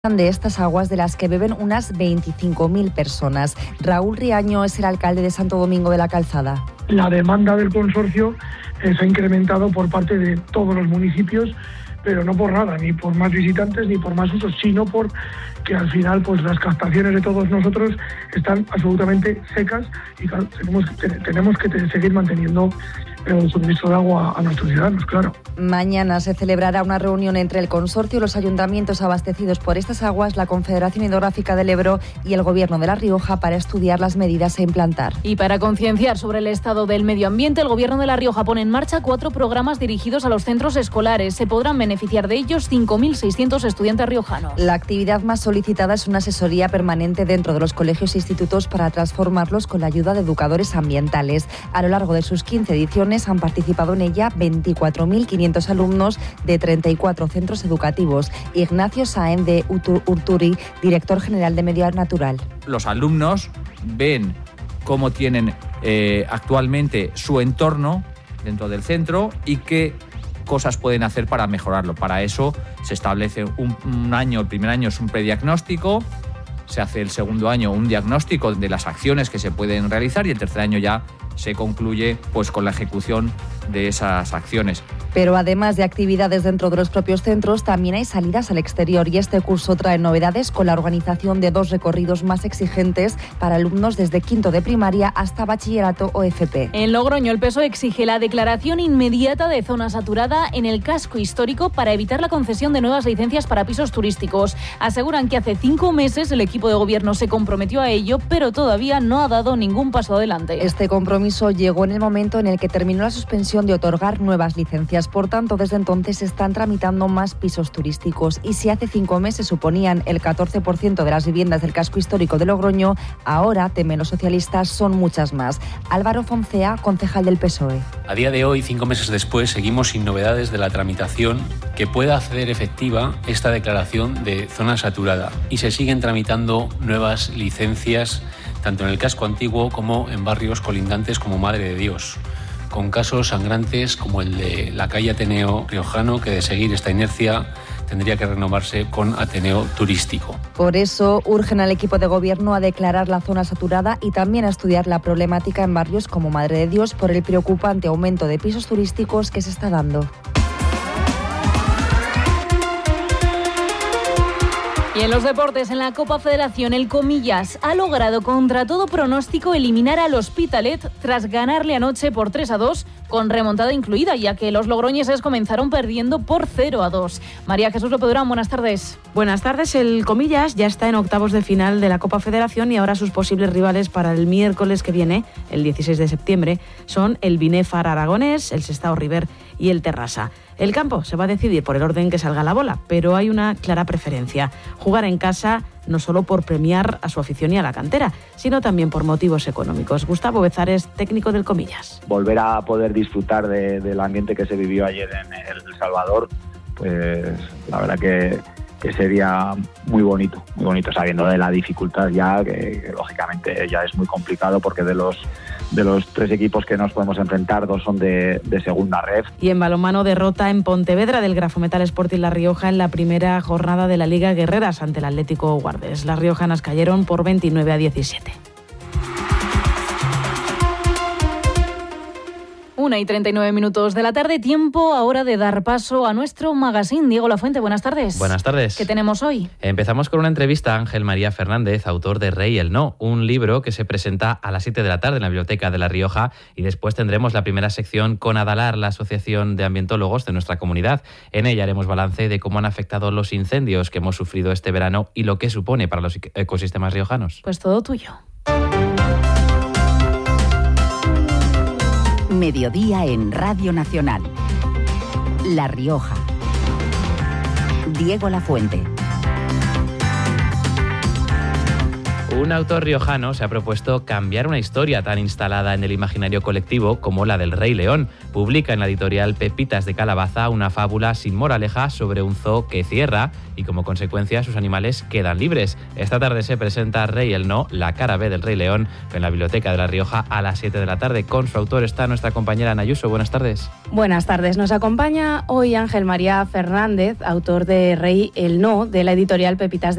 de estas aguas de las que beben unas 25.000 personas. Raúl Riaño es el alcalde de Santo Domingo de la Calzada. La demanda del consorcio se ha incrementado por parte de todos los municipios, pero no por nada, ni por más visitantes ni por más usos, sino por que al final pues las captaciones de todos nosotros están absolutamente secas y claro, tenemos que seguir manteniendo el suministro de agua a nuestros ciudadanos, claro. Mañana se celebrará una reunión entre el consorcio, los ayuntamientos abastecidos por estas aguas, la Confederación Hidrográfica del Ebro y el Gobierno de La Rioja para estudiar las medidas a implantar. Y para concienciar sobre el estado del medio ambiente, el Gobierno de La Rioja pone en marcha 4 programas dirigidos a los centros escolares. Se podrán beneficiar de ellos 5.600 estudiantes riojanos. La actividad más solicitada es una asesoría permanente dentro de los colegios e institutos para transformarlos con la ayuda de educadores ambientales. A lo largo de sus 15 ediciones han participado en ella 24.500 alumnos de 34 centros educativos. Ignacio Sáenz de Urturi, director general de Medio Natural. Los alumnos ven cómo tienen actualmente su entorno dentro del centro y qué cosas pueden hacer para mejorarlo. Para eso se establece un año, el primer año es un prediagnóstico, se hace el segundo año un diagnóstico de las acciones que se pueden realizar y el tercer año ya se concluye pues con la ejecución de esas acciones. Pero además de actividades dentro de los propios centros, también hay salidas al exterior y este curso trae novedades con la organización de 2 recorridos más exigentes para alumnos desde quinto de primaria hasta bachillerato o FP. En Logroño, el PSOE exige la declaración inmediata de zona saturada en el casco histórico para evitar la concesión de nuevas licencias para pisos turísticos. Aseguran que hace 5 meses el equipo de gobierno se comprometió a ello, pero todavía no ha dado ningún paso adelante. Este compromiso llegó en el momento en el que terminó la suspensión de otorgar nuevas licencias. Por tanto, desde entonces se están tramitando más pisos turísticos y si hace 5 meses suponían el 14% de las viviendas del casco histórico de Logroño, ahora, temen los socialistas, son muchas más. Álvaro Foncea, concejal del PSOE. A día de hoy, 5 meses después, seguimos sin novedades de la tramitación que pueda hacer efectiva esta declaración de zona saturada y se siguen tramitando nuevas licencias tanto en el casco antiguo como en barrios colindantes como Madre de Dios, con casos sangrantes como el de la calle Ateneo riojano, que de seguir esta inercia tendría que renovarse con Ateneo turístico. Por eso urgen al equipo de gobierno a declarar la zona saturada y también a estudiar la problemática en barrios como Madre de Dios por el preocupante aumento de pisos turísticos que se está dando. Y en los deportes, en la Copa Federación, el Comillas ha logrado contra todo pronóstico eliminar al Hospitalet tras ganarle anoche por 3-2, con remontada incluida, ya que los logroñeses comenzaron perdiendo por 0-2. María Jesús López Durán, buenas tardes. Buenas tardes. El Comillas ya está en octavos de final de la Copa Federación y ahora sus posibles rivales para el miércoles que viene, el 16 de septiembre, son el Binefar Aragonés, el Sestao River y el Terrassa. El campo se va a decidir por el orden que salga la bola, pero hay una clara preferencia: jugar en casa, no solo por premiar a su afición y a la cantera, sino también por motivos económicos. Gustavo Bezares, técnico del Comillas. Volver a poder disfrutar del ambiente que se vivió ayer en El Salvador, pues la verdad que sería muy bonito, sabiendo de la dificultad ya, que lógicamente ya es muy complicado porque de los 3 equipos que nos podemos enfrentar, 2 son de segunda ref. Y en balonmano, derrota en Pontevedra del Grafometal Sporting La Rioja en la primera jornada de la Liga Guerreras ante el Atlético Guardes. Las riojanas cayeron por 29-17. 1:39 de la tarde, tiempo ahora de dar paso a nuestro magazine. Diego Lafuente, buenas tardes. Buenas tardes. ¿Qué tenemos hoy? Empezamos con una entrevista a Ángel María Fernández, autor de Rey el No, un libro que se presenta a las 7 de la tarde en la Biblioteca de La Rioja, y después tendremos la primera sección con Adalar, la asociación de ambientólogos de nuestra comunidad. En ella haremos balance de cómo han afectado los incendios que hemos sufrido este verano y lo que supone para los ecosistemas riojanos. Pues todo tuyo. Mediodía en Radio Nacional. La Rioja. Diego Lafuente. Un autor riojano se ha propuesto cambiar una historia tan instalada en el imaginario colectivo como la del Rey León. Publica en la editorial Pepitas de Calabaza una fábula sin moraleja sobre un zoo que cierra y como consecuencia sus animales quedan libres. Esta tarde se presenta Rey el No, la cara B del Rey León, en la Biblioteca de La Rioja a las 7 de la tarde. Con su autor está nuestra compañera Ana Ayuso. Buenas tardes. Buenas tardes. Nos acompaña hoy Ángel María Fernández, autor de Rey el No, de la editorial Pepitas de